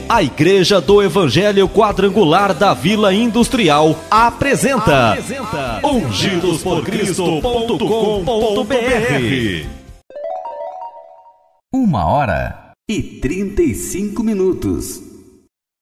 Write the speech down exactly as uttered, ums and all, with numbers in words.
A Igreja do Evangelho Quadrangular da Vila Industrial apresenta, apresenta ungidos por cristo ponto com ponto b r. Uma hora e trinta e cinco minutos.